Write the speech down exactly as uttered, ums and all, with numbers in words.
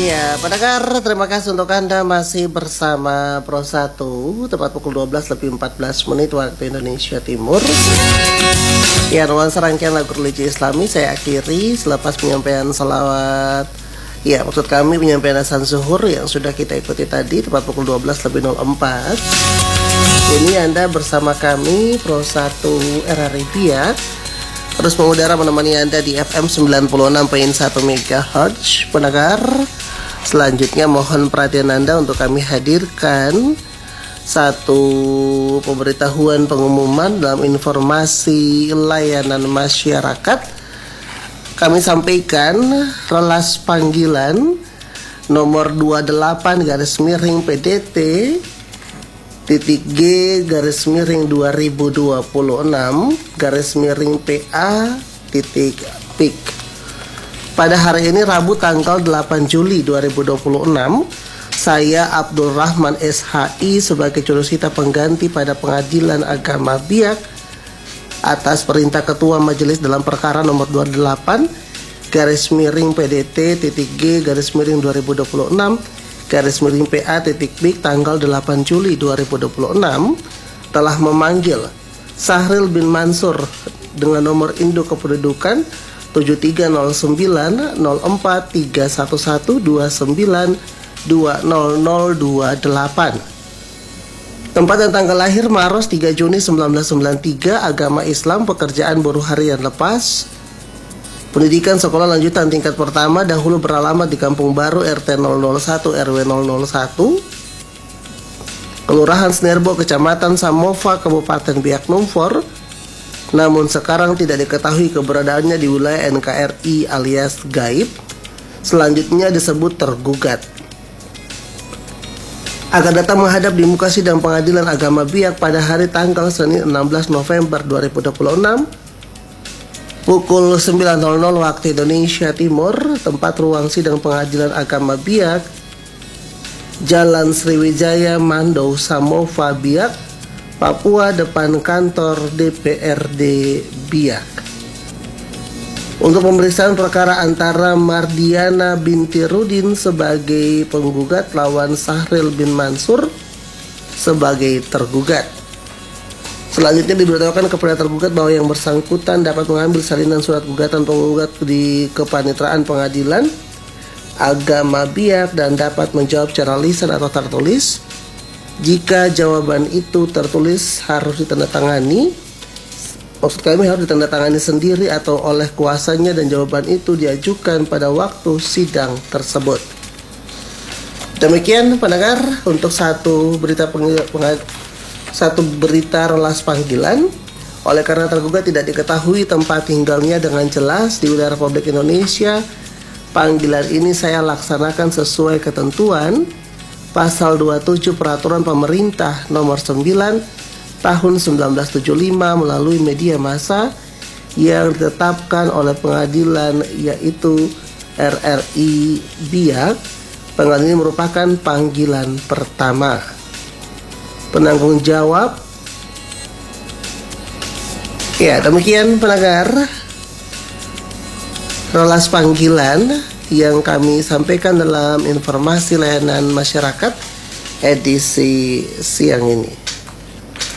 Iya, pendengar, terima kasih untuk Anda masih bersama Pro satu tepat pukul dua belas lebih empat belas menit waktu Indonesia Timur. Ya, nuansa rangkaian lagu religi Islami saya akhiri selepas penyampaian salawat. Ya, maksud kami penyampaian azan zuhur yang sudah kita ikuti tadi tepat pukul dua belas lebih nol empat. Ini Anda bersama kami Pro satu R R I Biak terus mengudara menemani Anda di F M sembilan puluh enam koma satu megahertz. Pendengar, selanjutnya mohon perhatian Anda untuk kami hadirkan satu pemberitahuan pengumuman dalam informasi layanan masyarakat. Kami sampaikan relas panggilan nomor dua puluh delapan garis miring P D T titik G garis miring dua ribu dua puluh enam garis miring P A titik P I K. Pada hari ini Rabu tanggal delapan Juli dua ribu dua puluh enam, saya Abdul Rahman S H I sebagai jurusita pengganti pada Pengadilan Agama Biak atas perintah Ketua Majelis dalam perkara nomor dua puluh delapan garis miring P D T titik G garis miring dua ribu dua puluh enam garis miring P A titik P I K tanggal delapan Juli dua ribu dua puluh enam telah memanggil Sahril bin Mansur dengan nomor induk kependudukan tujuh tiga nol sembilan nol empat tiga satu satu dua sembilan dua nol nol dua delapan. Tempat dan tanggal lahir Maros tiga Juni seribu sembilan ratus sembilan puluh tiga, agama Islam, pekerjaan buruh harian lepas, pendidikan sekolah lanjutan tingkat pertama, dahulu beralamat di Kampung Baru R T nol nol satu R W nol nol satu, Kelurahan Senerbo, Kecamatan Samova, Kabupaten Biak Numfor, namun sekarang tidak diketahui keberadaannya di wilayah N K R I alias gaib. Selanjutnya disebut tergugat. Akan datang menghadap di muka sidang Pengadilan Agama Biak pada hari tanggal Senin enam belas November dua ribu dua puluh enam pukul sembilan nol nol waktu Indonesia Timur, tempat ruang sidang Pengadilan Agama Biak, Jalan Sriwijaya, Mandau, Samova, Biak, Papua, depan kantor D P R D Biak. Untuk pemeriksaan perkara antara Mardiana binti Rudin sebagai penggugat lawan Sahril bin Mansur sebagai tergugat. Selanjutnya diberitahukan kepada tergugat bahwa yang bersangkutan dapat mengambil salinan surat gugatan penggugat di Kepanitraan Pengadilan Agama Biak dan dapat menjawab secara lisan atau tertulis. Jika jawaban itu tertulis harus ditandatangani, maksud kami harus ditandatangani sendiri atau oleh kuasanya, dan jawaban itu diajukan pada waktu sidang tersebut. Demikian pendengar untuk satu berita pengil, pengil, satu berita relas panggilan. Oleh karena tergugat tidak diketahui tempat tinggalnya dengan jelas di wilayah Republik Indonesia, panggilan ini saya laksanakan sesuai ketentuan Pasal dua puluh tujuh Peraturan Pemerintah Nomor sembilan Tahun seribu sembilan ratus tujuh puluh lima melalui media massa yang ditetapkan oleh pengadilan, yaitu R R I Biak. Pengadilan ini merupakan panggilan pertama. Penanggung jawab. Ya, demikian pendengar relas panggilan yang kami sampaikan dalam informasi layanan masyarakat edisi siang ini.